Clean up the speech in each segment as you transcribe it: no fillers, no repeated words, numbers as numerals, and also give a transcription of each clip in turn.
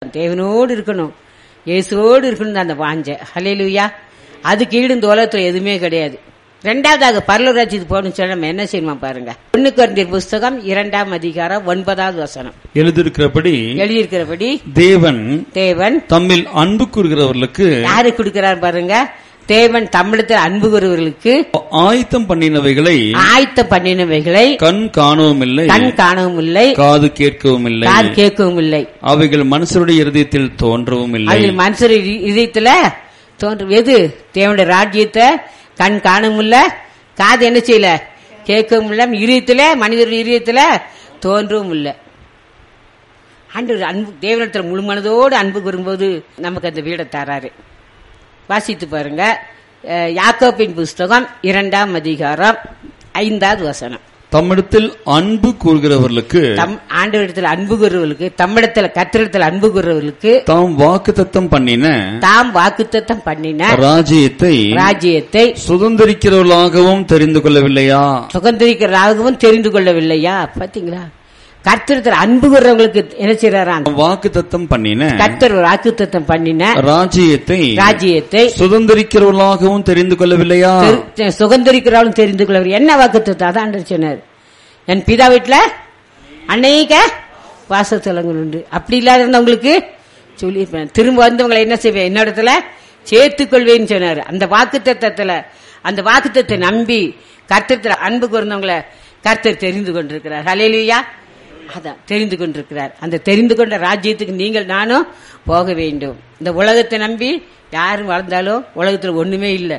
இருக்கணும், தேவனோடு இருக்கணும், இயேசுவோடு இருக்கணும் அந்த வாஞ்சை. ஹல்லேலூயா. அதுக்கு ஈடு இந்த உலகத்துல எதுவுமே கிடையாது. ரெண்டாவதாக பரலோகராஜ்யத்துக்கு போகணும்னு சொல்ல நம்ம என்ன செய்யணுமா பாருங்க. 1 கொரிந்தியர் புஸ்தகம் 2ஆம் அதிகாரம் 9வது வசனம். எழுதியிருக்கிறபடி தேவன் தம்மில் அன்பு கூறுகிறவர்களுக்கு யாரு கொடுக்கிறார் பாருங்க. தேவன் தம்மிடத்தில் அன்பு கூறுகிறவர்களுக்கு ஆயத்தம் பண்ணினவைகளை கண் காணவும் இல்லை, காது கேட்கவும் இல்லை, அவைகள் மனுஷருடைய இருதயத்தில் தோன்றவும் இல்லை. மனுஷருடைய இதயத்துல தோன்றும் எது? தேவனுடைய ராஜ்யத்தை கண் காணவும் இல்ல, காது என்ன செய்யல, கேட்கவும் இல்ல, இதயத்துல மனிதருடைய இதயத்துல தோன்றவும் இல்லை. ஆண்டவர் அன்பு தேவனிடத்தில் முழு மனதோடு அன்பு கூறும்போது நமக்கு அந்த வீடை தராரு. வாசித்து பாருங்க. யாக்கோபின் புஸ்தகம் 2ஆம் அதிகாரம் 5வது வசனம். தம்மிடத்தில் அன்பு கூறுகிறவர்களுக்கு, ஆண்டவரிடத்தில் அன்பு கூறுவர்களுக்கு, தம்மிடத்தில் கர்த்தரிடத்தில் அன்பு கூறுவர்களுக்கு தாம் வாக்குத்தத்தம் பண்ணின ராஜ்யத்தை சுதந்திரிக்கிறவர்களாகவும் தெரிந்து கொள்ளவில்லையா? பாத்தீங்களா? கர்த்தரிடத்தில் அன்பு கூறுறவங்களுக்கு என்ன செய்யறாராம்? வாக்குத்தத்தம் பண்ணின, கர்த்தர் வாக்குத்தத்தம் பண்ணின ராஜ்யத்தை சுதந்திரிக்கிறவர்களாகவும் தெரிந்து கொள்ளவில்லையா? சுதந்திரிக்கிறவர்களும் தெரிந்து கொள்ளவில்லை. என்ன வாக்குத்தத்தம்? அதான் சொன்னார், என் பிதா வீட்டுல அநேக வாசஸ்தலங்கள் உண்டு. அப்படி இல்லாத இருந்தவங்களுக்கு சொல்லியிருப்பேன், திரும்ப வந்தவங்களை என்ன செய்வேன், என்னிடத்துல சேர்த்துக் கொள்வேன்னு சொன்னார். அந்த வாக்குத்தத்தத்துல, அந்த வாக்குத்தத்தை நம்பி கர்த்தரிடத்தில் அன்பு கூர்ந்தவங்களை கர்த்தர் தெரிந்து கொண்டிருக்கிறார். ஹல்லேலூயா. அதான் தெரிந்து கொண்டிருக்கிறார். அந்த தெரிந்து கொண்ட ராஜ்யத்துக்கு நீங்கள் நானும் போக வேண்டும். இந்த உலகத்தை நம்பி யாரும் வளர்ந்தாலும் உலகத்துல ஒண்ணுமே இல்லை.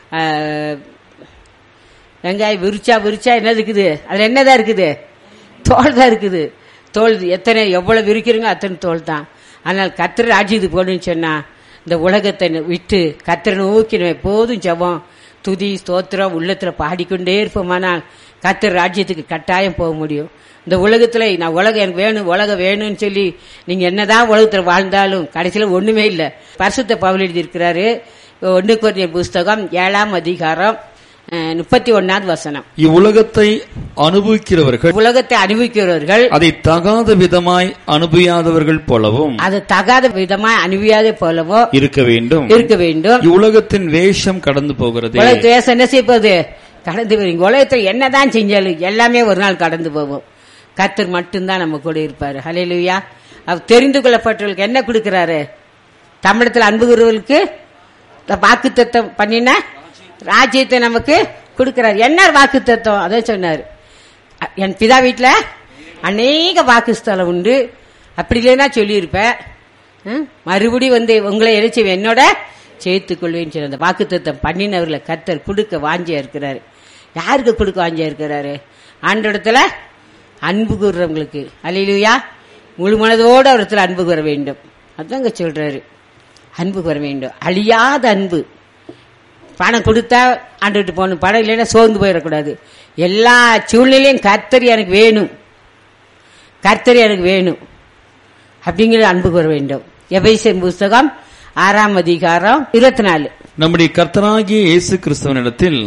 வெங்காயம் விரிச்சா என்ன இருக்குது? அதுல என்னதான் இருக்குது? தோல் தான் இருக்குது. தோல் எத்தனை எவ்வளவு விரிக்கிறீங்க அத்தனை தோல் தான். ஆனால் கர்த்தர் ராஜ்யத்துக்கு போகணும்னு சொன்னா இந்த உலகத்தை விட்டு கர்த்தரை நோக்கி எப்போதும் ஜெபம், துதி, ஸ்தோத்திரம் உள்ளத்துல பாடிக்கொண்டே இருப்போமானால் கர்த்தர் ராஜ்யத்துக்கு கட்டாயம் போக முடியும். இந்த உலகத்துல நான் உலகம் எனக்கு வேணும், உலகம் வேணும்னு சொல்லி நீங்க என்னதான் உலகத்துல வாழ்ந்தாலும் கடைசியில ஒண்ணுமே இல்லை. பரிசுத்த பவுல் எழுதியிருக்கிறாரு 1 கொரிந்தியர் புஸ்தகம் 7ஆம் அதிகாரம் 31வது வசனம். இவ்வுலகத்தை அனுபவிக்கிறவர்கள் அதை தகாத விதமாய் அனுபவியாதவர்கள் போலவும் இருக்க வேண்டும். இவ்வுலகத்தின் வேஷம் கடந்து போகிறது. வேஷம் என்ன செய்வது? கடந்து போய் உலகத்தில் என்னதான் செஞ்சாலும் எல்லாமே ஒரு நாள் கடந்து போவோம். கர்த்தர் மட்டும்தான் நம்ம கூட இருப்பாரு. ஹல்லேலூயா. அவர் தெரிந்து கொள்ளப்பட்டவர்களுக்கு என்ன கொடுக்கிறாரு? தமிழத்தில் அன்பு கூறுவர்களுக்கு வாக்குத்தத்தம் பண்ணின ராஜ்யத்தை நமக்கு கொடுக்கிறார். என்ன வாக்குத்தத்தம்? அதான் சொன்னார், என் பிதா வீட்டுல அநேக வாக்குஸ்தலம் உண்டு. அப்படி இல்லைன்னா சொல்லியிருப்பேன், மறுபடி உங்களை இறைச்சி என்னோட சேர்த்துக் கொள்வேன்னு சொல்லி அந்த வாக்குத்தத்தம் பண்ணினவர்களை கர்த்தர் கொடுக்க வாஞ்சியா இருக்கிறாரு. யாருக்கு கொடுக்க வாஞ்சியா இருக்கிறாரு? ஆண்டவரிடத்துல அன்பு கூறுறவங்களுக்கு. அல்லேலூயா. முழு மனதோடு அவரிடத்துல அன்பு கூற வேண்டும். அதாங்க சொல்றாரு, அன்பு கூற வேண்டும். அழியாத அன்பு. பணம் கொடுத்தா ஆண்டுகிட்டு போகணும், பணம் இல்லைன்னா சோர்ந்து போயிடக்கூடாது. எல்லா சூழ்நிலையும் கர்த்தர் எனக்கு வேணும், கர்த்தர் எனக்கு வேணும் அப்படிங்கிற அன்பு கூற வேண்டும். எபேசியர் புஸ்தகம் 6ஆம் அதிகாரம் 24. நம்முடைய கர்த்தராகிய இயேசு கிறிஸ்துவனிடத்தில்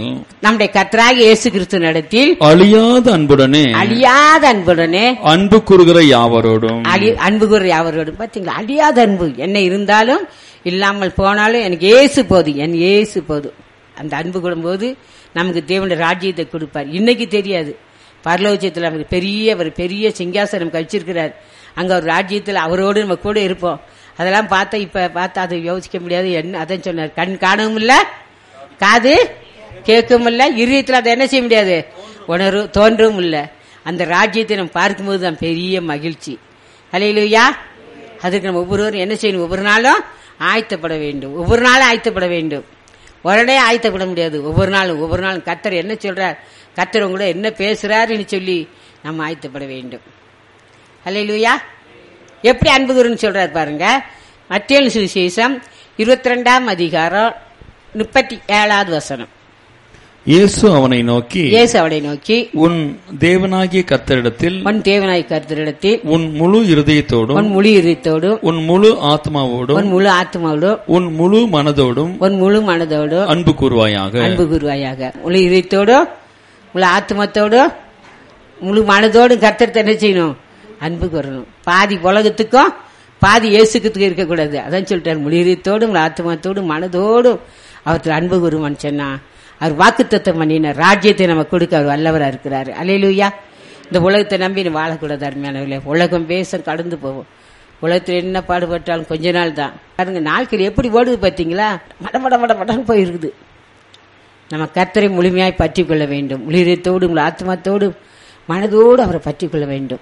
அழியாத அன்புடனே அன்பு கூறுகிற யாவரோடும் பாத்தீங்களா? அழியாத அன்பு. என்ன இருந்தாலும் இல்லாமல் போனாலும் எனக்கு இயேசு போதும், என் இயேசு போதும். அந்த அன்பு கூடும்போது நமக்கு தேவனுடைய ராஜ்யத்தை கொடுப்பார். இன்னைக்கு தெரியாது, பரலோகத்தில் நமக்கு பெரிய சிங்காசனம் கழிச்சிருக்கிறார். அங்க ஒரு ராஜ்யத்தில் அவரோடு நம்ம கூட இருப்போம். அதெல்லாம் பார்த்தா அதை யோசிக்க முடியாது. என்ன அதான் சொன்னார், கண் காணவும் இல்ல, காது கேட்கவும் இல்ல, இருதயத்தில் அதை என்ன செய்ய முடியாது, தோன்றவும் இல்ல. அந்த ராஜ்யத்தை நம்ம பார்க்கும்போது தான் பெரிய மகிழ்ச்சி. ஹல்லேலூயா. அதுக்கு நம்ம ஒவ்வொருவரும் என்ன செய்யணும்? ஒவ்வொரு நாளும் ஆயத்தப்பட வேண்டும். உடனே ஆயத்தப்பட முடியாது. ஒவ்வொரு நாளும் கர்த்தர் என்ன சொல்றார், கர்த்தர் உங்களோட என்ன பேசுறாருன்னு சொல்லி நம்ம ஆயத்தப்பட வேண்டும். ஹல்லேலூயா. எப்படி அன்பு கூறுன்னு சொல்றாரு பாருங்க. மத்தேயு சுவிசேஷம் 22ஆம் அதிகாரம் 37வது வசனம். இயேசு அவனை நோக்கி உன் தேவனாகிய கர்த்தரிடத்தில் உன் முழு இருதயத்தோடும் உன் முழு ஆத்மாவோடும் உன் முழு மனதோடும் அன்பு கூறுவாயாக. முழு இதயத்தோடும் முழு ஆத்மத்தோடும் முழு மனதோடும் கர்த்தரை என்ன செய்யணும்? அன்பு கூறணும். பாதி உலகத்துக்கும் பாதி இயேசுக்கு இருக்கக்கூடாது. அதான் சொல்லிட்டார், முழுதத்தோடும் ஆத்மாத்தோடும் மனதோடும் அவர்கள் அன்பு கூறுவான்னு சொன்னா அவர் வாக்குத்தத்தம் பண்ணினார். ராஜ்யத்தை நம்ம கொடுக்க அவர் வல்லவரா இருக்கிறாரு. அல்லேலூயா. இந்த உலகத்தை நம்பி வாழக்கூடாது அருமையானவர்களே. உலகம் பேச கடந்து போவோம். உலகத்தில் என்ன பாடுபட்டாலும் கொஞ்ச நாள் தான். பாருங்க, நாட்கள் எப்படி ஓடுது பார்த்தீங்களா? மடமடன்னு போயிருக்குது. நம்ம கர்த்தரை முழுமையாய் பற்றி கொள்ள வேண்டும். முழுதத்தோடும் ஆத்மாத்தோடும் மனதோடு அவரை பற்றி கொள்ள வேண்டும்.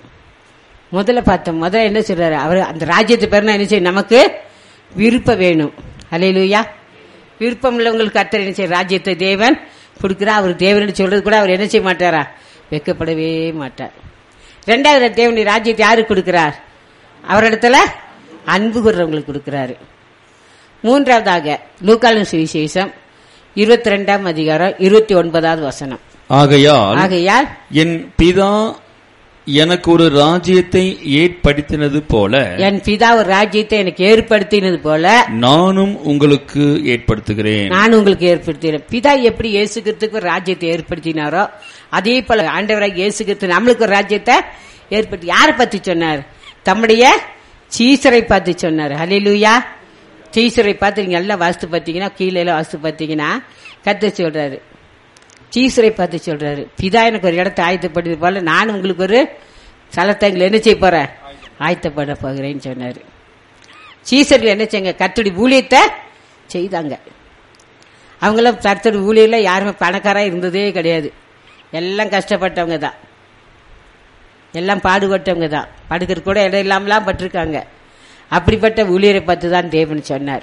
முதல்ல என்ன சொல்றாரு? அவர் அந்த ராஜ்யத்தை பேர் என்ன செய்ய? நமக்கு விருப்பம் வேணும். அல்லேலூயா. விருப்பம் உள்ளவங்களுக்கு கர்த்தர் என்ன செய்ய? ராஜ்யத்தை தேவன் கொடுக்கிறா. அவர் தேவன் சொல்றது கூட அவர் என்ன செய்ய மாட்டாரா? வெட்கப்படவே மாட்டார். ரெண்டாவது, தேவனுடைய ராஜ்யத்தை யாருக்கு கொடுக்கிறார்? அவரிடத்துல அன்பு கூர்றவங்களுக்கு கொடுக்கிறாரு. மூன்றாவதாக லூக்காவின் சுவிசேஷம் 22ஆம் அதிகாரம் 29வது வசனம். ஆகையால் என் பிதா எனக்கு ஒரு ராஜ்யத்தை ஏற்படுத்தினது போல, என் பிதா ஒரு ராஜ்யத்தை எனக்கு ஏற்படுத்தினது போல நானும் உங்களுக்கு ஏற்படுத்துகிறேன். நான் உங்களுக்கு ஏற்படுத்துகிறேன். பிதா எப்படி இயேசு கிறிஸ்துவுக்கு ஒரு ராஜ்யத்தை ஏற்படுத்தினாரோ அதே போல ஆண்டவராக இயேசு கிறிஸ்து நம்மளுக்கு ஒரு ராஜ்யத்தை ஏற்படுத்தி யாரை பத்தி சொன்னார்? தம்முடைய சீசரை பார்த்து சொன்னார். ஹல்லேலூயா. சீசரை பார்த்து நீங்க எல்லாம் வாஸ்து பார்த்தீங்கன்னா, கீழே எல்லாம் வாஸ்து பார்த்தீங்கன்னா கர்த்தர் சொல்றாரு, சீசரை பார்த்து சொல்றாரு, பிதா எனக்கு ஒரு இடத்தை ஆயத்தப்படுது போல நான் உங்களுக்கு ஒரு ஸ்தலத்தை என்ன செய்ய போறேன்? ஆயத்தப்பட போகிறேன்னு சொன்னாரு. சீசர்கள் என்ன செய்ய? கர்த்தருடைய ஊழியத்தை செய்தாங்க. அவங்களும் கர்த்தருடைய ஊழியர்ல யாருமே பணக்காரா இருந்ததே கிடையாது. எல்லாம் கஷ்டப்பட்டவங்க தான், எல்லாம் பாடுபட்டவங்க தான். படுக்கிற கூட இடம் இல்லாமலாம் பட்டிருக்காங்க. அப்படிப்பட்ட ஊழியரை பார்த்து தான் தேவன் சொன்னார்,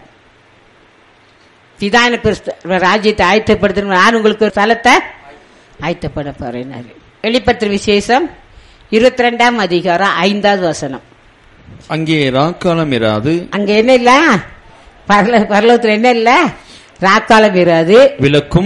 பிதா எனக்கு ராஜ்யத்தை ஆயத்தப்படுத்த நான் உங்களுக்கு ஒரு ஸ்தலத்தை ஆயத்தப்பட போறேன். வெளிப்படுத்துற விசேஷம் 22ஆம் அதிகாரம் 5வது வசனம். அங்கே ராக்காலம் இராது. அங்க என்ன இல்ல? பரலோகத்துல என்ன இல்ல? ராக்காலம் இராது. விளக்கும்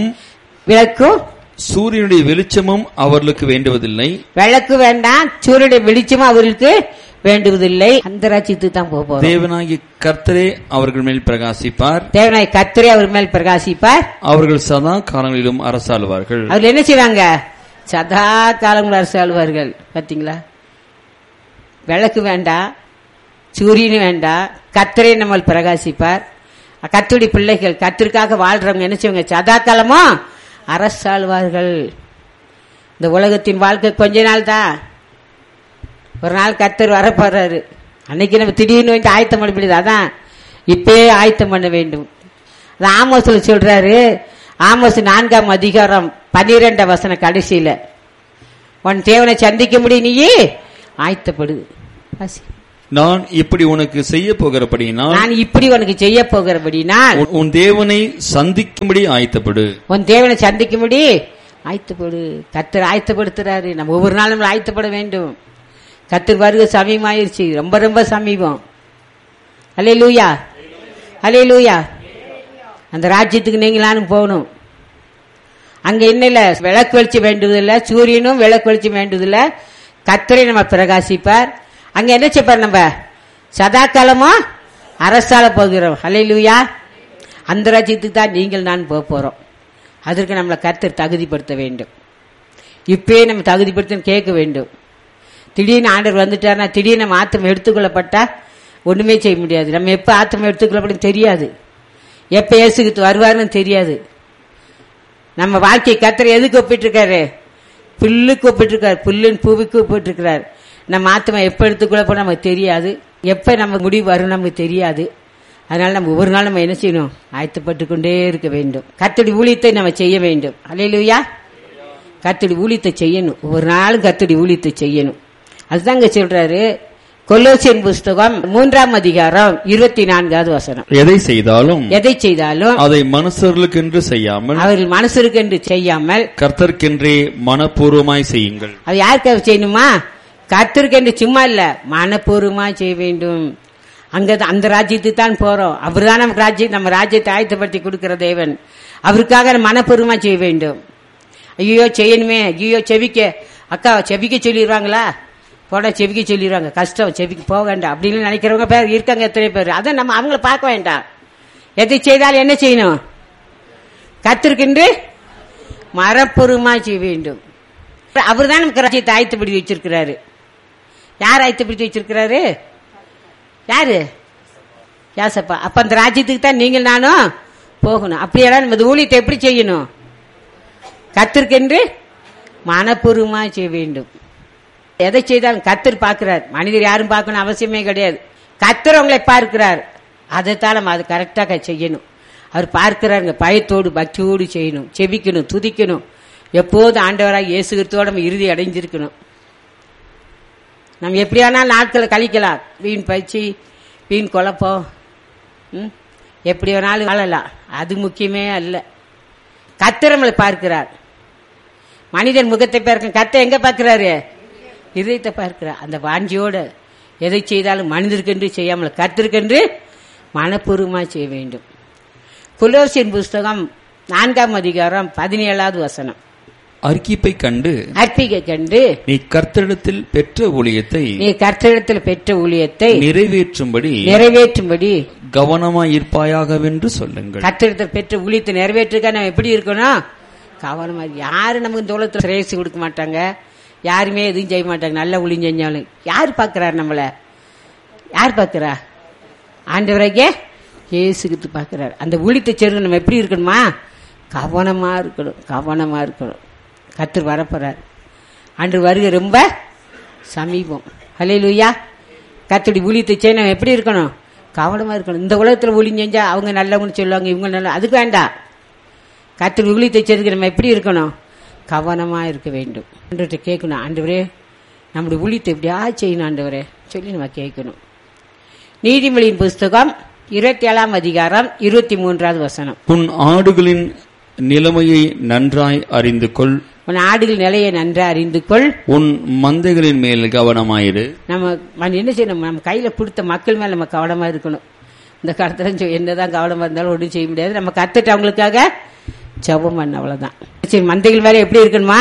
சூரியனுடைய வெளிச்சமும் அவர்களுக்கு வேண்டுவதில்லை. விளக்கு வேண்டாம், சூரியனுடைய வெளிச்சமும் அவர்களுக்கு வேண்டுவதில்லை. அந்த ராஜ்யத்துக்கு தான் போவோம். தேவனாகிய கர்த்தரே அவர்கள் மேல் பிரகாசிப்பார். தேவனாகிய கர்த்தரே அவர் மேல் பிரகாசிப்பார். அவர்கள் சதா காலங்களிலும் அரசாளுவார்கள். அவர்கள் என்ன செய்வாங்க? சதா காலங்களும் அரசாளுவார்கள். பாத்தீங்களா? விளக்கு வேண்டாம், சூரியன் வேண்டாம், கர்த்தரே நம்ம பிரகாசிப்பார். கர்த்தருடைய பிள்ளைகள் கர்த்தருக்காக வாழ்றவங்க என்ன செய்வாங்க? சதா காலமும் அரசாளுவார்கள். இந்த உலகத்தின் வாழ்க்கை கொஞ்ச நாள் தான். ஒரு நாள் கர்த்தர் வரப்போறாரு. அன்னைக்கு நம்ம திடீர்னு வந்து ஆயத்தம் பண்ண முடியாது. அதான் இப்பயே ஆயத்தம் பண்ண வேண்டும். ஆமோஸ்ல சொல்றாரு, ஆமோஸ் 4ஆம் அதிகாரம் 12 வசனம் கடைசியில, உன் தேவனை சந்திக்க முடியும், நீயே ஆயத்தப்படு. நான் இப்படி உனக்கு செய்ய போகிறபடினால், நான் இப்படி உனக்கு செய்ய போகிறபடினால் உன் தேவனை சந்திக்கும்படி ஆயத்தப்படு. உன் தேவனை சந்திக்கும்படி ஆயத்தப்படு. கர்த்தர் ஆயத்தப்படுத்துறாரு. நம்ம ஒவ்வொரு நாளும் நம்ம ஆயத்தப்பட வேண்டும். கர்த்தர் வருகை சமீபமாயிருச்சு, ரொம்ப ரொம்ப சமீபம். அல்லேலூயா, அல்லேலூயா. அந்த ராஜ்யத்துக்கு நீங்களானும் போகணும். அங்க என்ன இல்ல? விளக்கு வெளிச்சம் வேண்டுவதில்லை, சூரியனும் விளக்கு வெளிச்சம் வேண்டுவதில்லை, கர்த்தரை நம்ம பிரகாசிப்பார். அங்க என்ன செய்ப்பார்? நம்ம சதா காலமும் அரசால போகிறோம். அல்லேலூயா. அந்த ராஜ்யத்துக்கு தான் நீங்கள் நான் போக போறோம். அதற்கு நம்மளை கர்த்தர் தகுதிப்படுத்த வேண்டும். இப்பயே நம்ம தகுதிப்படுத்த கேட்க வேண்டும். திடீர்னு ஆண்டவர் வந்துட்டார்னா, திடீர்னு நம்ம ஆத்மா எடுத்துக்கொள்ளப்பட்டா ஒண்ணுமே செய்ய முடியாது. நம்ம எப்ப ஆத்மா எடுத்துக்கொள்ளப்படும் தெரியாது, எப்ப இயேசுக்கு வருவாருன்னு தெரியாது. நம்ம வாழ்க்கை கர்த்தர் எதுக்கு ஒப்பிட்டு இருக்காரு? புல்லுக்கு ஒப்பிட்டு இருக்காரு, புல்லின் பூவுக்கு ஒப்பிட்டு இருக்கிறார். நம்ம ஆத்மா எப்ப எடுத்துக்கொள்ளப்படும் நமக்கு தெரியாது, எப்ப நம்ம முடிவு வரும் நமக்கு தெரியாது. அதனால நம்ம ஒவ்வொரு நாள் நம்ம என்ன செய்யணும்? ஆயத்தப்பட்டு கொண்டே இருக்க வேண்டும். கர்த்தருடைய ஊழியத்தை நம்ம செய்ய வேண்டும். அல்லேலூயா. கர்த்தருடைய ஊழியத்தை செய்யணும். ஒவ்வொரு நாளும் கர்த்தருடைய ஊழியத்தை செய்யணும். அதுதான் இங்க சொல்றாரு. கொலோசியன் புஸ்தகம் 3ஆம் அதிகாரம் 24வது வசனம். எதை செய்தாலும் அதை மனுஷர்களுக்கென்று செய்யாமல், அவர்கள் மனுஷருக்கென்று செய்யாமல் கர்த்தருக்கென்றே மனப்பூர்வமாய் செய்யுங்கள். அது யாருக்காக செய்யணுமா? கர்த்தருக்கென்று சும்மா இல்ல, மனப்பூர்வமாய் செய்ய வேண்டும். அங்க அந்த ராஜ்யத்துக்கு தான் போறோம். அவர்தான் நமக்கு ராஜ்யம், நம்ம ராஜ்யத்தை ஆயத்தப்படுத்தி கொடுக்கிற தேவன். அவருக்காக மனப்பூர்வமா செய்ய வேண்டும். ஐயோ செய்யணுமே, ஐயோ செவிக்க அக்கா செவிக்க சொல்லிடுவாங்களா, போட செவிக்க சொல்லிடுவாங்க, கஷ்டம், செவிக்கு போக வேண்டாம் அப்படின்னு நினைக்கிறவங்க பேர் இருக்காங்க, எத்தனை பேர். அதை நம்ம அவங்கள பார்க்க வேண்டாம். எதை செய்தாலும் என்ன செய்யணும்? கர்த்தருக்கென்று மனப்பூர்வமா செய்ய வேண்டும். அவர்தான் நமக்கு ராஜ்யத்தை ஆயத்தப்படுத்தி வச்சிருக்கிறாரு. யார் ஆயத்தப்படுத்தி வச்சிருக்கிறாரு? யாரு? யாசப்பா. அப்ப அந்த ராஜ்யத்துக்கு தான் நீங்கள் நானும் போகணும். அப்படியெல்லாம் நம்ம ஊழியத்தை எப்படி செய்யணும்? கர்த்தருக்கென்று மனப்பூர்வமா செய்ய வேண்டும். எதை செய்தாலும் கர்த்தர் பார்க்கிறார். மனிதர் யாரும் பார்க்கணும் அவசியமே கிடையாது. கர்த்தர் உங்களை பார்க்கிறார். அதைத்தான் நம்ம அது கரெக்டாக செய்யணும். அவர் பார்க்கிறாருங்க. பயத்தோடு பக்தியோடு செய்யணும், செபிக்கணும், துதிக்கணும். எப்போதும் ஆண்டவராக இயேசு கிறிஸ்துவோட நம்ம இறுதி அடைஞ்சிருக்கணும். நம்ம எப்படியானாலும் நாட்களை கழிக்கலாம். வீண் பயிற்சி, வீண் குழப்பம், எப்படி வேணாலும் வாழலாம். அது முக்கியமே அல்ல. கர்த்தர் நம்மளை பார்க்கிறார். மனிதன் முகத்தை பார்க்க, கர்த்தர் எங்க பார்க்கிறாரு? இதயத்தை பார்க்கிறார். அந்த வாஞ்சியோட எதை செய்தாலும் மனிதருக்கென்று செய்யாமல் கர்த்தருக்கென்று மனப்பூர்வமா செய்ய வேண்டும். கொலோசியர் புஸ்தகம் 4ஆம் அதிகாரம் 17வது வசனம். அர்ப்பணிப்பை கண்டு நீ கர்த்தரிடத்தில் பெற்ற ஊழியத்தை நிறைவேற்றும்படி கவனமாயிருப்பாயாகவென்று சொல்லுங்கள். கர்த்தரிடத்தில் பெற்ற ஊழியத்தை நிறைவேற்றுக்க நம்ம எப்படி இருக்கணும்? கவனமா. யாரும் நமக்கு இந்த உலகத்தில் சிரேசி கொடுக்க மாட்டாங்க, யாருமே எதுவும் செய்ய மாட்டாங்க. நல்ல ஊழியம் செஞ்சாலும் யார் பார்க்கிறார்? நம்மள யார் பார்க்கிறா? ஆண்டவராகிய இயேசு கிறிஸ்து பார்க்கிறார். அந்த ஊழியத்தை சேர்ந்து நம்ம எப்படி இருக்கணுமா? கவனமா இருக்கணும். கர்த்தர் வரப்போறார். அன்று வருகை ரொம்ப சமீபம். ஹல்லேலூயா. கர்த்தருடைய ஊழியத்தை செய்ய நம்ம எப்படி இருக்கணும்? கவனமா இருக்கணும். இந்த உலகத்துல ஊழியம் செஞ்சா அவங்க நல்லவங்கன்னு சொல்லுவாங்க, இவங்க நல்ல, அதுக்கு வேண்டாம். கர்த்தருடைய ஊழியத்தை செய்யறதுக்கு நம்ம எப்படி இருக்கணும்? கவனமா இருக்க வேண்டும். ஆண்டவர்கிட்ட கேட்கணும், ஆண்டவரே நம்முடைய ஊழியத்தை எப்படியா செய்யணும் ஆண்டவரே சொல்லி நம்ம கேட்கணும். நீதிமொழியின் புஸ்தகம் 27ஆம் அதிகாரம் 23வது வசனம். உன் ஆடுகளின் நிலைமையை நன்றாய் அறிந்து கொள். உன் ஆடுகள் நிலையை நன்றாய் அறிந்து கொள். உன் மந்தைகளின் மேல் கவனமாயிரு. நம்ம என்ன செய்யணும்? நம்ம கையில கொடுத்த மக்கள் மேல நம்ம கவனமா இருக்கணும். இந்த காலத்துல என்னதான் கவனமா இருந்தாலும் ஒன்றும் செய்ய முடியாது. நம்ம கத்துட்டு அவங்களுக்காக ஜெபம் பண்ண, அவ்வளவுதான். சரி, மந்தைகள் மேல எப்படி இருக்கணுமா?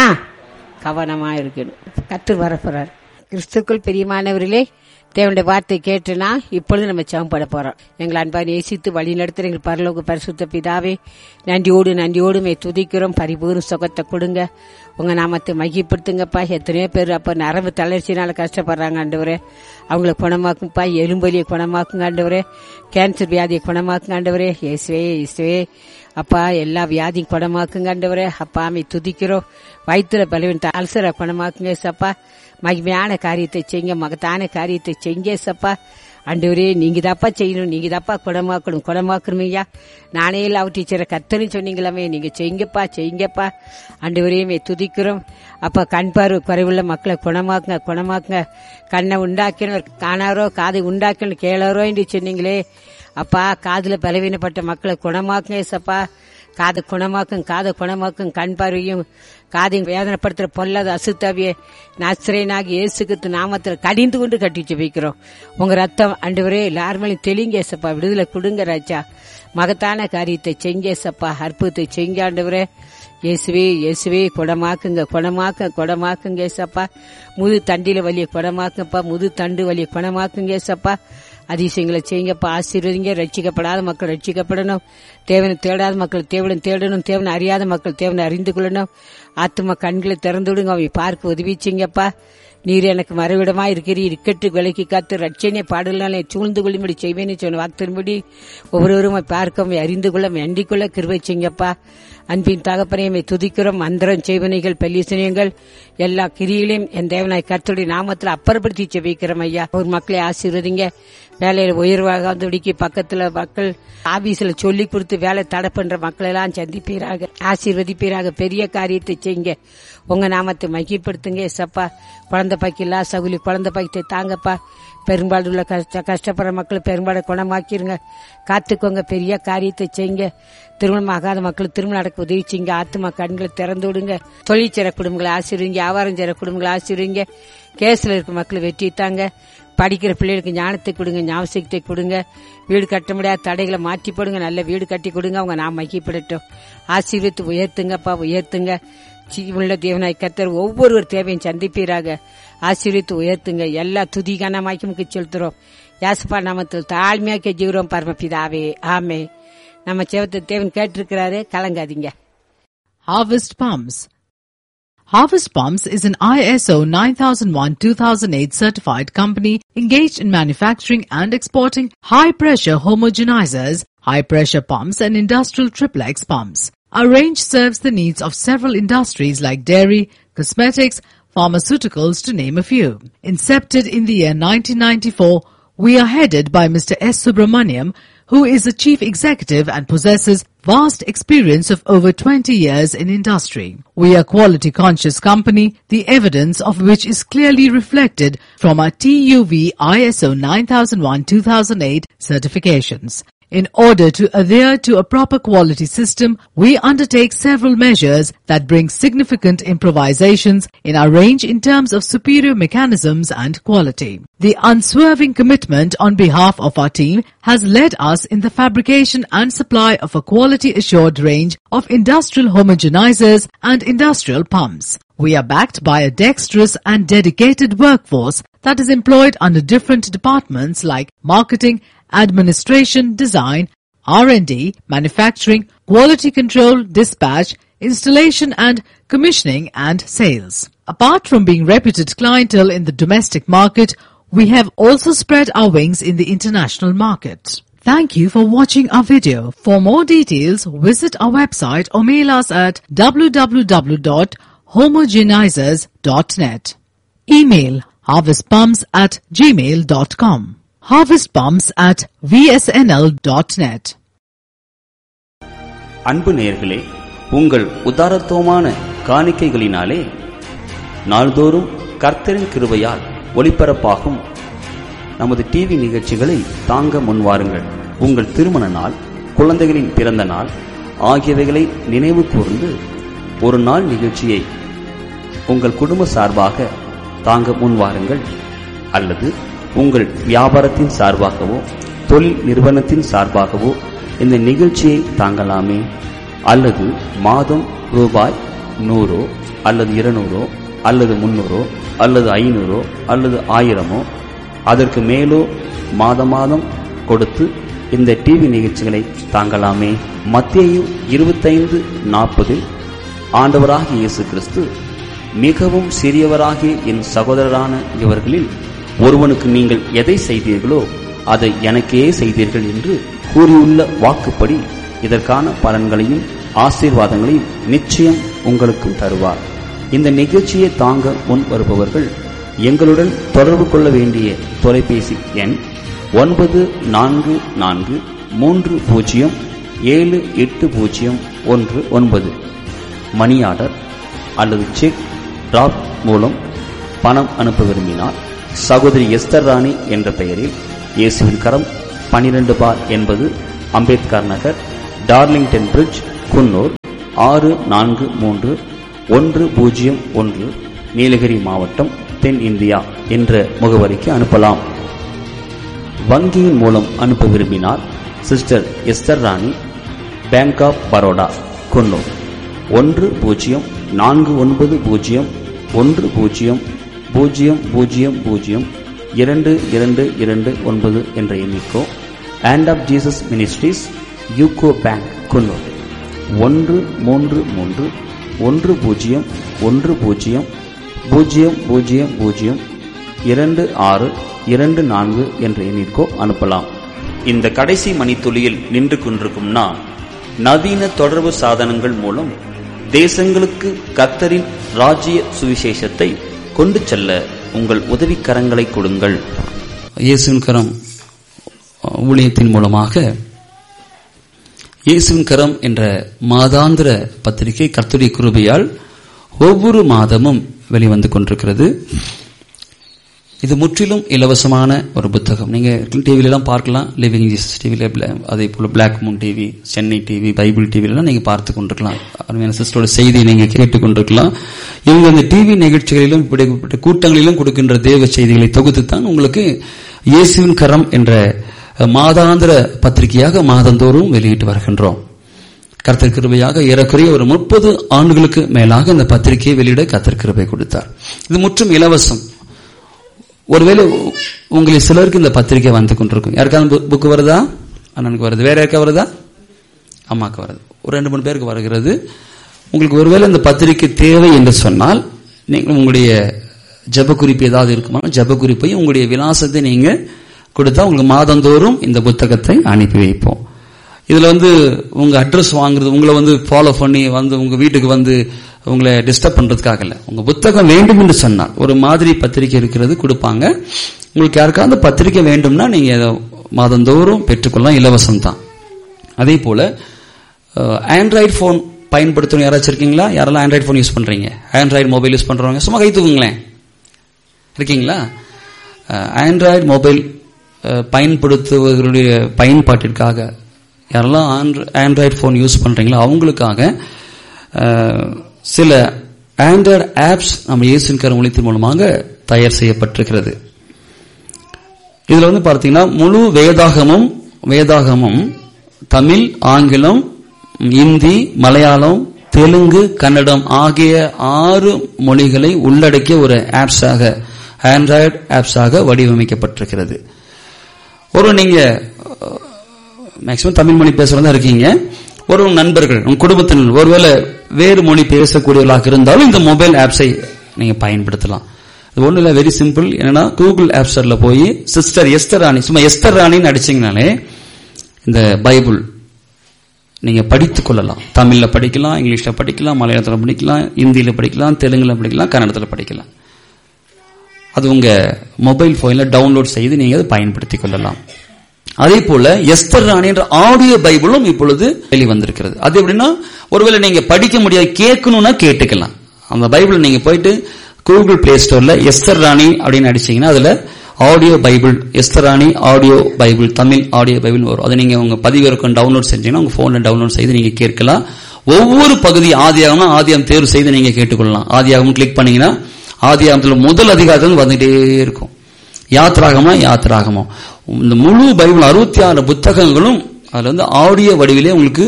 கவனமா இருக்கணும். கர்த்தர் வரப்போறார். கிறிஸ்துக்குள் பிரியமானவர்களே, தேவனுடைய வார்த்தை கேட்டுனா இப்பொழுது நம்ம ஜெபம் பண்ண போறோம். எங்களை அன்பா நேசித்து வழி நடத்துற எங்கள் பரலோக பரிசுத்த பிதாவே, நன்றியோடு துதிக்கிறோம். பரிபூர்ண சுகத்தை கொடுங்க. உங்க நாமத்தை மகிப்படுத்துங்கப்பா. எத்தனையோ பேர் அப்ப நரம்பு தளர்ச்சினால கஷ்டப்படுறாங்க ஆண்டவரே, அவங்களை குணமாக்குங்கப்பா. எலும்பலியை குணமாக்குங்க ஆண்டவரே. கேன்சர் வியாதியை குணமாக்குங்க ஆண்டவரே. இயேசுவே அப்பா, எல்லா வியாதியும் குணமாக்குங்க ஆண்டவரே. அப்பா அமை துதிக்கிறோம். வயிற்றுல பலவீன அல்சரை குணமாக்குங்க சப்பா. மகிமையான காரியத்தை செய்யுங்க, மகத்தான காரியத்தை செய்யுங்க சப்பா. ஆண்டவரே நீங்க தாப்பா செய்யணும், நீங்க தாப்பா குணமாக்கணும் ஐயா. நானே லவ் டீச்சரை கத்தன்னு சொன்னீங்களாமே, நீங்க செய்யுங்கப்பா. ஆண்டவரே துதிக்கிறோம். அப்ப கண் பார்வை குறைவுள்ள மக்களை குணமாக்குங்க. கண்ணை உண்டாக்கணும், காணாரோ காதை உண்டாக்கணும், கேளாரோ என்று சொன்னீங்களே அப்பா. காதுல பலவீனப்பட்ட மக்களை குணமாக்குங்க சப்பா. காதை குணமாக்கும், கண் பார்வையும் காதையும் வேதனைப்படுத்துற பொல்லாத அசுத்தாவிய நசரேயனாகிய இயேசு கிறிஸ்து நாமத்தில் கடிந்து கொண்டு கட்டி ஜெபிக்கிறோம். உங்க ரத்தம் ஆண்டவரே எல்லாருமே தெளிங்க சப்பா. விடுதலை கொடுங்க ராஜா. மகத்தான காரியத்தை செஞ்ச சப்பா. அற்புதத்தை செஞ்ச ஆண்டவரே. இயேசுவே குணமாக்குங்க சப்பா. முது தண்டில வலிய குணமாக்குங்கப்பா. முது தண்டு வலிய குணமாக்குங்க சப்பா. அதிசயங்களை செய்யுங்கப்பா. ஆசீர்வதிங்க. ரட்சிக்கப்படாத மக்கள் ரட்சிக்கப்படணும். தேவனை தேடாத மக்கள் தேடணும். தேவனை அறியாத மக்கள் தேவனை அறிந்து கொள்ளணும். ஆத்துமா கண்களை திறந்து விடுங்க. அவை பார்க்க உதவிச்சிங்கப்பா. நீர் எனக்கு மறுவிடமா இருக்கிறீர். இக்கட்டு விலைக்கு காத்து ரட்சணிய பாடல்களை சூழ்ந்து கொள்ளும்படி செய்வேன்னு சொன்ன வார்த்தையின்படி ஒவ்வொருவரும் பார்க்க அறிந்து கொள்ள அண்டிக் கொள்ள கிருபை செய்யுங்கப்பா. அன்பின் தகப்பனையை துதிக்கிறோம். மந்திரம் செய்வனைகள் பல்லிசனியங்கள் எல்லா கிரியிலையும் என் தேவனாய் கர்த்தருடைய நாமத்தில் அப்புறப்படுத்தி செபிக்கிறோம் ஐயா. ஒரு மக்களை ஆசீர்வதிங்க. வேலையில உயர்வாக வந்து பக்கத்துல மக்கள் ஆபீஸ்ல சொல்லி கொடுத்து வேலை தடை பண்ற மக்களை எல்லாம் சந்திப்பீராக, ஆசீர்வதிப்பீராக. பெரிய காரியத்தை செய்யுங்க. உங்க நாமத்தை மகிப்படுத்துங்க சப்பா. குழந்தை பாக்கில்லா சகுலி குழந்தை பாக்கியத்தை தாங்கப்பா. பெரும்பாலும் உள்ள கஷ்டப்படுற மக்கள் பெரும்பாலும் குணமாக்கிருங்க. காத்துக்கோங்க. பெரிய காரியத்தை செய்யுங்க. திருமணம் ஆகாத மக்கள் திருமணம் நடக்க உதவி செய்யுங்க. ஆத்மா கண்களை திறந்து விடுங்க. தொழில் செய்ற குடும்பங்களை ஆசீர்வதிங்க. வியாபாரம் செய்ற குடும்பங்களை ஆசீர்வதிங்க. கேஸ்ல இருக்க மக்கள் வெற்றி தாங்க. படிக்கிற பிள்ளைகளுக்கு ஞானத்தை கொடுங்க, ஞாபகத்தை கொடுங்க. வீடு கட்ட முடியாத தடைகளை மாற்றி போடுங்க. நல்ல வீடு கட்டி கொடுங்க. அவங்க நாம் மகிப்படட்டும். ஆசீர்வதித்து உயர்த்துங்கப்பா, உயர்த்துங்க. ஜீவனுள்ள தேவனாய் கர்த்தர் ஒவ்வொருவர் தேவையும் சந்திப்பீராக. ஆசீர்வதித்து உயர்த்துங்க. எல்லா துதிகான மாய்க்கு செலுத்துறோம். யாசப்பா நாமத்தில் தாழ்மையா கெஞ்சுகிறோம் பரமபிதாவே, ஆமே. நம்ம செவத்தை தேவன் கேட்டிருக்கிறாரு, கலங்காதீங்க. Harvest Palms. Harvest Pumps is an ISO 9001-2008 certified company engaged in manufacturing and exporting high-pressure homogenizers, high-pressure pumps and industrial triplex pumps. Our range serves the needs of several industries like dairy, cosmetics, pharmaceuticals to name a few. Incepted in the year 1994, we are headed by Mr. S. Subramaniam, who is the chief executive and possesses vast experience of over 20 years in industry. We are a quality conscious company, the evidence of which is clearly reflected from our TUV ISO 9001-2008 certifications. In order to adhere to a proper quality system, we undertake several measures that bring significant improvisations in our range in terms of superior mechanisms and quality. The unswerving commitment on behalf of our team has led us in the fabrication and supply of a quality assured range of industrial homogenizers and industrial pumps. We are backed by a dexterous and dedicated workforce that is employed under different departments like marketing, administration, design, R&D, manufacturing, quality control, dispatch, installation and commissioning and sales. Apart from being reputed clientele in the domestic market, we have also spread our wings in the international market. Thank you for watching our video. For more details, visit our website or mail us at www.homogenizers.net. Email harvestpumps@gmail.com. harvestpumps@vsnl.net. அன்பு நேயர்களே, உங்கள் உதாரத்துவமான காணிக்கைகளினாலே நாள்தோறும் கர்த்தரின் கிருபையால் ஒளிபரப்பாகும் நமது TV நிகழ்ச்சிகளை தாங்க முன்வாருங்கள். உங்கள் திருமண நாள், குழந்தைகளின் பிறந்த நாள் ஆகியவைகளை நினைவு கூர்ந்து ஒரு நாள் நிகழ்ச்சியை உங்கள் குடும்ப சார்பாக தாங்க முன்வாருங்கள். அல்லது உங்கள் வியாபாரத்தின் சார்பாகவோ தொழில் நிறுவனத்தின் சார்பாகவோ இந்த நிகழ்ச்சியை தாங்கலாமே. அல்லது மாதம் ரூபாய் 100 அல்லது 200 அல்லது 300 அல்லது 500 அல்லது 1000 அதற்கு மேலோ மாதம் மாதம் கொடுத்து இந்த டிவி நிகழ்ச்சிகளை தாங்கலாமே. மத்தேயு 25:40 ஆண்டவராகிய இயேசு கிறிஸ்து, மிகவும் சிறியவராகிய என் சகோதரரான இவர்களில் ஒருவனுக்கு நீங்கள் எதை செய்தீர்களோ அதை எனக்கே செய்தீர்கள் என்று கூறியுள்ள வாக்குப்படி இதற்கான பலன்களையும் ஆசீர்வாதங்களையும் நிச்சயம் உங்களுக்கும் தருவார். இந்த நிகழ்ச்சியை தாங்க முன் வருபவர்கள் எங்களுடன் தொடர்பு கொள்ள வேண்டிய தொலைபேசி எண் 9443078019. மணி ஆர்டர் அல்லது செக் டிராப் மூலம் பணம் அனுப்ப விரும்பினார் சகோதரி எஸ்தர் ராணி என்ற பெயரில் இயேசுவின் கரம் 12 அம்பேத்கர் நகர், டார்லிங்டன் பிரிட்ஜ், குன்னூர் 643101, நீலகிரி மாவட்டம், தென் இந்தியா என்ற முகவரிக்கு அனுப்பலாம். வங்கியின் மூலம் அனுப்ப விரும்பினார் sister Esther Rani, bank of Baroda, Coonoor 1049002229 என்ற எண்ணிக்கோ, and half Jesus ministries, UCO bank, Coonoor 13310002624 என்ற எண்ணிற்கோ அனுப்பலாம். இந்த கடைசி மணித்துளியில் நின்று கொண்டிருக்கும் நான், நவீன தொடர்பு சாதனங்கள் மூலம் தேசங்களுக்கு கர்த்தரின் ராஜ்ய சுவிசேஷத்தை கொண்டு செல்ல உங்கள் உதவிக்கரங்களை கொடுங்கள். இயேசுவின் கரம் ஊழியத்தின் மூலமாக இயேசுவின் கரம் என்ற மாதாந்திர பத்திரிகை கர்த்தருடைய கிருபையால் ஒவ்வொரு மாதமும் வெளிவந்து கொண்டிருக்கிறது. இது முற்றிலும் இலவசமான ஒரு புத்தகம். நீங்க டிவில பார்க்கலாம், லிவிங் ஜீசஸ் டிவில, அதே போல black Moon TV, Chennai TV, Bible டிவில நீங்க பார்த்து கொண்டிருக்கலாம். அருமையான சிஸ்டரோட செய்தியை நீங்க கேட்டுக் கொண்டிருக்கலாம். இவங்க இந்த டிவி நிகழ்ச்சிகளிலும் இப்படிப்பட்ட கூட்டங்களிலும் கொடுக்கின்ற தேவ செய்திகளை தொகுத்துத்தான் உங்களுக்கு இயேசுவின் கரம் என்ற மாதாந்திர பத்திரிகையாக மாதந்தோறும் வெளியிட்டு வருகின்றோம். கர்த்தர் கிருபையாக ஏறக்குறைய ஒரு 30 ஆண்டுகளுக்கு மேலாக இந்த பத்திரிகையை வெளியிட கர்த்தர் கிருபை கொடுத்தார். இது முற்றும் இலவசம். ஒருவேளை உங்களில் சிலருக்கு இந்த பத்திரிகை வந்து கொண்டிருக்கும். யாருக்காவது புக்கு வருதா? அண்ணனுக்கு வருது. வேற யாருக்கா வருதா? அம்மாவுக்கு வருது. ஒரு 2-3 பேருக்கு வருகிறது. உங்களுக்கு ஒருவேளை இந்த பத்திரிகை தேவை என்று சொன்னால் நீங்கள் உங்களுடைய ஜெப குறிப்பு ஏதாவது இருக்குமா, ஜெப குறிப்பையும் உங்களுடைய விலாசத்தை நீங்க கொடுத்தா உங்களுக்கு மாதந்தோறும் இந்த புத்தகத்தை அனுப்பி வைப்போம். இதுல உங்க அட்ரஸ் வாங்குறது, உங்களை ஃபாலோ பண்ணி உங்க வீட்டுக்கு உங்களை டிஸ்டர்ப் பண்றதுக்காக இல்ல. உங்க புத்தகம் வேண்டும் என்று சொன்னால் ஒரு மாதிரி பத்திரிகை இருக்கிறது கொடுப்பாங்க. உங்களுக்கு யாருக்காவது பத்திரிகை வேண்டும்னா நீங்க மாதந்தோறும் பெற்றுக்கொள்ளலாம், இலவசம் தான். அதே போல ஆண்ட்ராய்டு போன் பயன்படுத்தணும் யாராச்சும் இருக்கீங்களா? யாரெல்லாம் ஆண்ட்ராய்டு போன் யூஸ் பண்றீங்க? ஆண்ட்ராய்டு மொபைல் யூஸ் பண்றவங்க சும்மா கை தூக்குங்களேன். இருக்கீங்களா? ஆண்ட்ராய்டு மொபைல் பயன்படுத்துவதற்குரிய பயன்பாட்டிற்காக யாரெல்லாம் ஆண்ட்ராய்டு போன் யூஸ் பண்றீங்களோ அவங்களுக்காக சில ஆண்ட்ராய்டு ஆப்ஸ் நம்ம இயேசுவின் கரம் ஊழியத்தின் மூலமாக தயார் செய்யப்பட்டிருக்கிறது. இதுல பார்த்தீங்கன்னா முழு வேதாகமும் தமிழ், ஆங்கிலம், இந்தி, மலையாளம், தெலுங்கு, கன்னடம் ஆகிய 6 மொழிகளை உள்ளடக்கிய ஒரு ஆப்ஸாக, ஆண்ட்ராய்டு ஆப்ஸாக வடிவமைக்கப்பட்டிருக்கிறது. நீங்க மேக்சிமம் தமிழ் மொழி பேசுறதா இருக்கீங்க, ஒரு நண்பர்கள் உங்க குடும்பத்தினர் ஒருவேளை வேறு மொழி பேசக்கூடியவர்களாக இருந்தாலும் இந்த மொபைல் ஆப்ஸை நீங்க பயன்படுத்தலாம். இது ஒண்ணு இல்ல, வெரி சிம்பிள். என்னன்னா கூகுள் ஆப் ஸ்டோர்ல போய் சிஸ்டர் எஸ்தர் ராணி, சும்மா எஸ்தர் ராணின்னு அடிச்சீங்கனாலே இந்த பைபிள் நீங்க படித்துக் கொள்ளலாம். தமிழ்ல படிக்கலாம், இங்கிலீஷ்ல படிக்கலாம், மலையாளத்துல படிக்கலாம், இந்தியில படிக்கலாம், தெலுங்குல படிக்கலாம், கன்னடத்துல படிக்கலாம். அது உங்க மொபைல் போன்ல டவுன்லோட் செய்து நீங்க அதை பயன்படுத்திக் கொள்ளலாம். அதே போல எஸ்தர் ராணி என்ற ஆடியோ பைபிளும் இப்பொழுது வெளிவந்திருக்கிறது. அது எப்படின்னா ஒருவேளை நீங்க படிக்க முடியாது, கேட்கணும்னா கேட்டுக்கலாம். அந்த பைபிள் நீங்க போயிட்டு கூகுள் பிளே ஸ்டோர்ல எஸ்தர் ராணி அப்படின்னு அடிச்சீங்கன்னா அதுல ஆடியோ பைபிள், எஸ்தர் ராணி audio Bible, Tamil audio Bible வரும். அதை நீங்க உங்க பதிவிறக்கம் டவுன்லோட் செஞ்சீங்கன்னா உங்க போன்ல டவுன்லோட் செய்து நீங்க கேட்கலாம். ஒவ்வொரு பகுதி ஆதியாகமம் தேர்வு செய்து நீங்க கேட்டுக்கொள்ளலாம். ஆதியாகமம் கிளிக் பண்ணீங்கன்னா ஆதியாகமத்துல முதல் அதிகாரத்தில் வந்துட்டே இருக்கும். யாத்திராகமம் இந்த முழு பைபிள் 66 புத்தகங்களும் அதுல ஆடியோ வடிவிலே உங்களுக்கு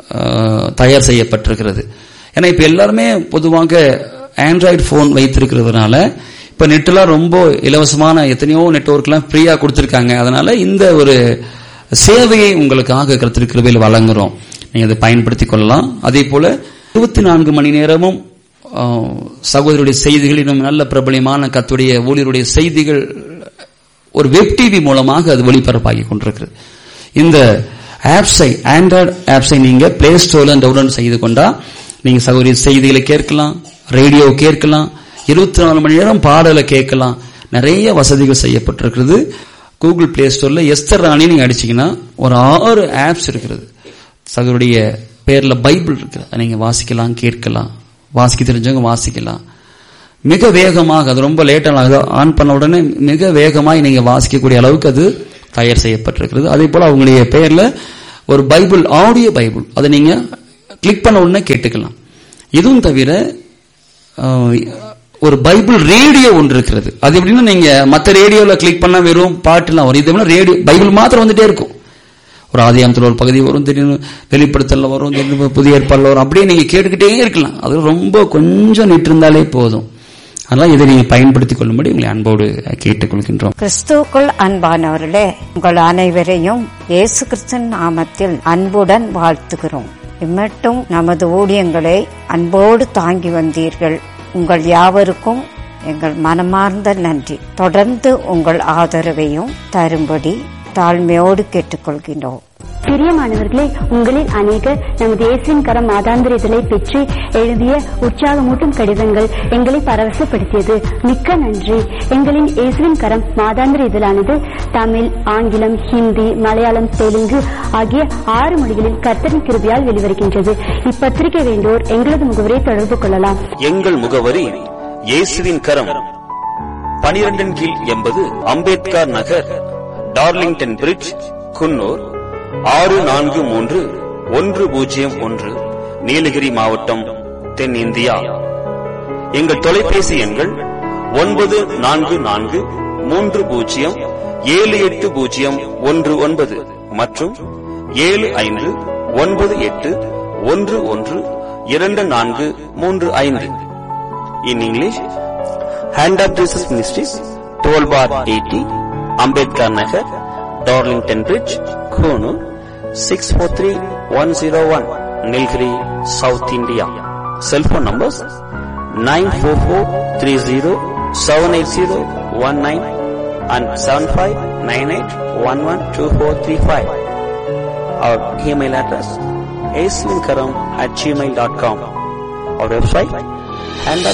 தயார் செய்யப்பட்டிருக்கிறது. ஏன்னா இப்ப எல்லாருமே பொதுவாக ஆண்ட்ராய்டு போன் வைத்திருக்கிறதுனால இப்ப நெட்லாம் ரொம்ப இலவசமான எத்தனையோ நெட்வொர்க் எல்லாம் ஃப்ரீயா கொடுத்திருக்காங்க. அதனால இந்த ஒரு சேவையை உங்களுக்காக கர்த்தர் கிருபையில் வழங்குறோம், நீங்க அதை பயன்படுத்திக் கொள்ளலாம். அதே போல 24 மணி நேரமும் சகோதரருடைய செய்திகள், இன்னும் நல்ல பிரபலியமான கர்த்தருடைய ஊழியருடைய செய்திகள் ஒரு வெப் டிவி மூலமாக அது ஒளிபரப்பாகி கொண்டிருக்கிறது. இந்த ஆப்ஸை, ஆண்ட்ராய்டு ஆப்ஸை நீங்க பிளே ஸ்டோர்ல டவுன்லோட் செய்து கொண்டா நீங்க சகோதரி செய்திகளை கேட்கலாம், ரேடியோ கேட்கலாம், 24 மணி நேரம் பாடலை கேட்கலாம். நிறைய வசதிகள் செய்யப்பட்டிருக்கிறது. கூகுள் பிளே ஸ்டோர்ல எஸ்தர் ராணி நீங்க அடிச்சீங்கன்னா ஒரு 6 ஆப்ஸ் இருக்கிறது. சகோதரிய பேர்ல பைபிள் இருக்கு, நீங்க வாசிக்கலாம், கேட்கலாம். வாசிக்க தெரிஞ்சவங்க வாசிக்கலாம். மிக வேகமாக, அது ரொம்ப லேட்டாக ஆன் பண்ண உடனே மிக வேகமாக நீங்க வாசிக்கக்கூடிய அளவுக்கு அது தயார் செய்யப்பட்டிருக்கிறது. அதே போல அவங்களுடைய பெயர்ல ஒரு பைபிள், ஆடியோ பைபிள், அதை நீங்க கிளிக் பண்ண உடனே கேட்டுக்கலாம். இதுவும் தவிர ஒரு பைபிள் ரேடியோ ஒன்று இருக்கிறது. அது எப்படின்னா நீங்க மற்ற ரேடியோல கிளிக் பண்ணா வெறும் பாட்டுலாம் வரும். இது ரேடியோ பைபிள் மாத்திரம் வந்துட்டே இருக்கும். ஒரு ஆதியாகமத்தில் ஒரு பகுதி வரும், திடீர்னு வெளிப்படுத்தல வரும், திடீர்னு புதிய ஏற்பாடுல வரும். அப்படியே நீங்க கேட்டுக்கிட்டே இருக்கலாம். அது ரொம்ப கொஞ்சம் நிட்டு இருந்தாலே போதும். அதனால இதை நீங்க பயன்படுத்திக் கொள்ளும்படி உங்களை அன்போடு கேட்டுக்கொள்கின்றோம். கிறிஸ்துவுக்குள் அன்பானவர்களே, உங்கள் அனைவரையும் இயேசு கிறிஸ்துவின் நாமத்தில் அன்புடன் வாழ்த்துகிறோம். இம்மட்டும் நமது ஊழியங்களை அன்போடு தாங்கி வந்தீர்கள். உங்கள் யாவருக்கும் எங்கள் மனமார்ந்த நன்றி. தொடர்ந்து உங்கள் ஆதரவையும் தரும்படி தாழ்மையோடு கேட்டுக்கொள்கின்றோம். பிரியமானவர்களே, உங்களில் அநேகர் நமது இயேசுவின் கரம் மாதாந்திர இதழை பெற்று எழுதிய உற்சாகமூட்டும் கடிதங்கள் எங்களை பரவசப்படுத்தியது. மிக்க நன்றி. எங்களின் இயேசுவின் கரம் மாதாந்திர இதழானது தமிழ், ஆங்கிலம், ஹிந்தி, மலையாளம், தெலுங்கு ஆகிய 6 மொழிகளில் கர்த்தரின் கிருபையால் வெளிவருகின்றது. இப்பத்திரிகை வேண்டோர் எங்களது முகவரியை தொடர்பு கொள்ளலாம். எங்கள் முகவரி இயேசுவின் கரம், 12 கீழ் 80 அம்பேத்கர் நகர், டார்லிங்டன் பிரிட்ஜ், குன்னூர் 643101, நீலகிரி மாவட்டம், தென்னிந்தியா. எங்கள் தொலைபேசி எண்கள் 9443078019 மற்றும் 7598112435. In English, Hand of Jesus Ministries, 12/80, Ambedkar Nagar, Darlington Bridge, Konoor, 643101, Nilgiri, South India. Cell phone numbers 94430-780-19 and 7598112435. Our email address asvinkaram@gmail.com. Our website handofjesus.in.